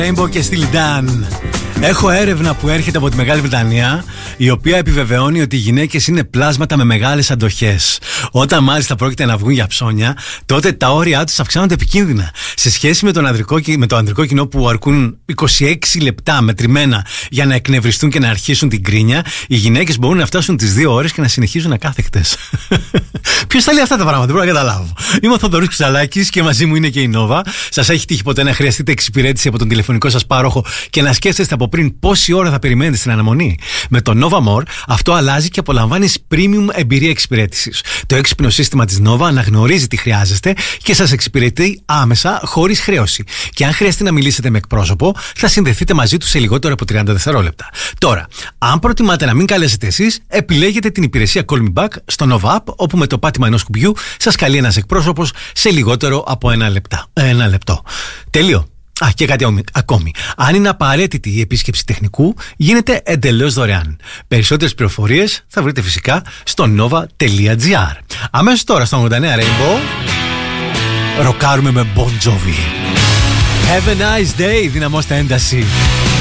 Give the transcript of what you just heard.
Rainbow και Steely Dan. Έχω έρευνα που έρχεται από τη Μεγάλη Βρετανία, η οποία επιβεβαιώνει ότι οι γυναίκες είναι πλάσματα με μεγάλες αντοχές. Όταν μάλιστα πρόκειται να βγουν για ψώνια, τότε τα όρια τους αυξάνονται επικίνδυνα. Σε σχέση με το ανδρικό κοινό που αρκούν 26 λεπτά μετρημένα για να εκνευριστούν και να αρχίσουν την κρίνια, οι γυναίκες μπορούν να φτάσουν τις 2 ώρες και να συνεχίζουν ακάθεκτες. Ποιος θα λέει αυτά τα πράγματα, δεν μπορώ να καταλάβω. Είμαι ο Θοδωρής Κουτσαλάκης και μαζί μου είναι και η Νόβα. Σας έχει τύχει ποτέ να χρειαστείτε εξυπηρέτηση από τον τηλεφωνικό σας πάροχο και να σκέφτεστε από πριν πόση ώρα θα περιμένετε στην αναμονή? Με το Nova More αυτό αλλάζει και απολαμβάνεις premium εμπειρία εξυπηρέτησης. Το έξυπνο σύστημα της Nova αναγνωρίζει τι χρειάζεστε και σας εξυπηρετεί άμεσα, χωρίς χρέωση. Και αν χρειαστεί να μιλήσετε με εκπρόσωπο, θα συνδεθείτε μαζί του σε λιγότερο από 30 δευτερόλεπτα. Τώρα, αν προτιμάτε να μην καλέσετε εσείς, επιλέγετε την υπηρεσία Call Me Back στο Nova App, όπου με το πάτημα ενός κουμπιού σας καλεί ένας εκπρόσωπος σε λιγότερο από ένα λεπτό. Τέλειο. Και κάτι ακόμη. Αν είναι απαραίτητη η επίσκεψη τεχνικού, γίνεται εντελώς δωρεάν. Περισσότερες πληροφορίες θα βρείτε φυσικά στο nova.gr. Αμέσως τώρα στο 89 Rainbow ροκάρουμε με Bon Jovi. Have a nice day, δυναμώστε ένταση.